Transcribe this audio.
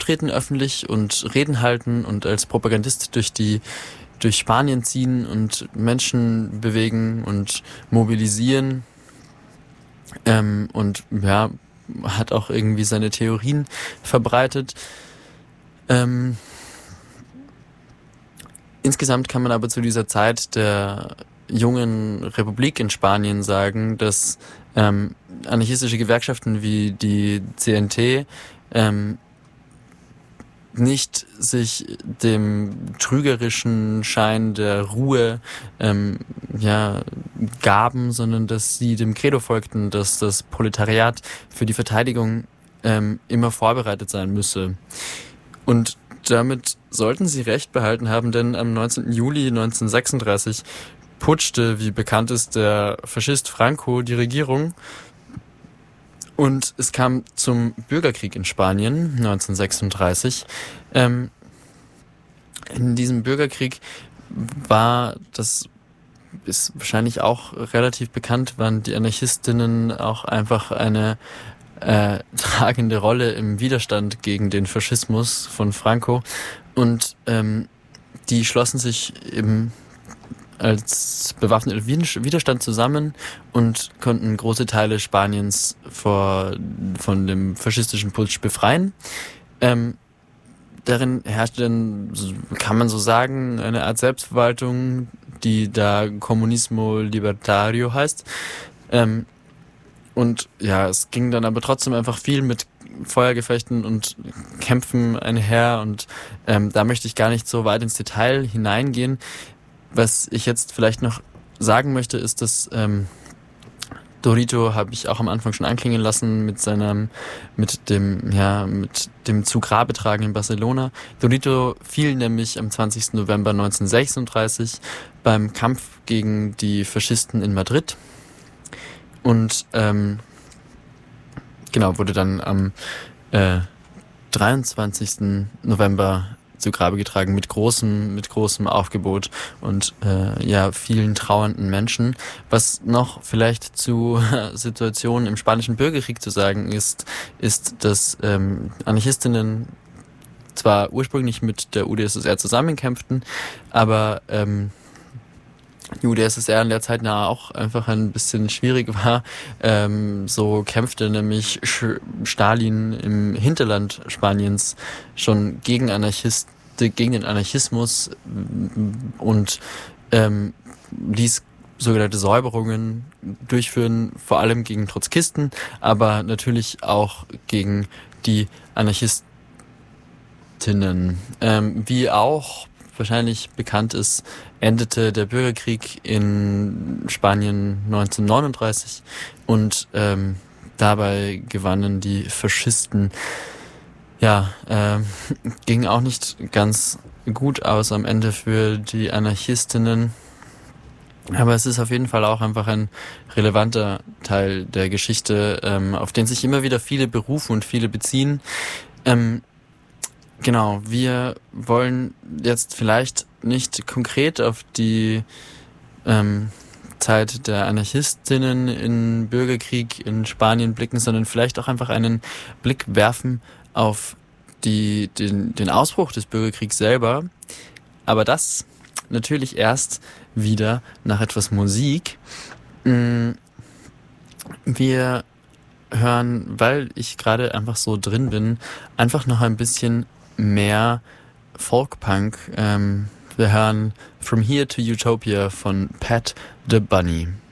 auftreten öffentlich und Reden halten und als Propagandist durch Spanien ziehen und Menschen bewegen und mobilisieren. Und ja, hat auch irgendwie seine Theorien verbreitet. Insgesamt kann man aber zu dieser Zeit der jungen Republik in Spanien sagen, dass anarchistische Gewerkschaften wie die CNT nicht sich dem trügerischen Schein der Ruhe gaben, sondern dass sie dem Credo folgten, dass das Proletariat für die Verteidigung immer vorbereitet sein müsse. Und damit sollten sie Recht behalten haben, denn am 19. Juli 1936 putschte, wie bekannt ist, der Faschist Franco die Regierung. Und es kam zum Bürgerkrieg in Spanien 1936. In diesem Bürgerkrieg das ist wahrscheinlich auch relativ bekannt, waren die Anarchistinnen auch einfach eine tragende Rolle im Widerstand gegen den Faschismus von Franco. Und die schlossen sich eben als bewaffneter Widerstand zusammen und konnten große Teile Spaniens von dem faschistischen Putsch befreien. Darin herrschte dann, kann man so sagen, eine Art Selbstverwaltung, die da Comunismo Libertario heißt. Und ja, es ging dann aber trotzdem einfach viel mit Feuergefechten und Kämpfen einher und da möchte ich gar nicht so weit ins Detail hineingehen. Was ich jetzt vielleicht noch sagen möchte, ist, dass Dorito habe ich auch am Anfang schon anklingen lassen mit dem zu Grabe tragen in Barcelona. Dorito fiel nämlich am 20. November 1936 beim Kampf gegen die Faschisten in Madrid und wurde dann am 23. November zu Grabe getragen mit großem Aufgebot und vielen trauernden Menschen. Was noch vielleicht zu Situationen im Spanischen Bürgerkrieg zu sagen ist, dass Anarchistinnen zwar ursprünglich mit der UdSSR zusammenkämpften, aber die UdSSR in der Zeit auch einfach ein bisschen schwierig war. So kämpfte nämlich Stalin im Hinterland Spaniens schon gegen den Anarchismus und ließ sogenannte Säuberungen durchführen, vor allem gegen Trotzkisten, aber natürlich auch gegen die Anarchistinnen. Wie auch wahrscheinlich bekannt ist, endete der Bürgerkrieg in Spanien 1939 und dabei gewannen die Faschisten. Ging auch nicht ganz gut aus am Ende für die Anarchistinnen. Aber es ist auf jeden Fall auch einfach ein relevanter Teil der Geschichte, auf den sich immer wieder viele berufen und viele beziehen. Genau, wir wollen jetzt vielleicht nicht konkret auf die Zeit der Anarchistinnen im Bürgerkrieg in Spanien blicken, sondern vielleicht auch einfach einen Blick werfen auf den Ausbruch des Bürgerkriegs selber. Aber das natürlich erst wieder nach etwas Musik. Wir hören, weil ich gerade einfach so drin bin, einfach noch ein bisschen mehr Folkpunk. Wir hören From Here to Utopia von Pat the Bunny.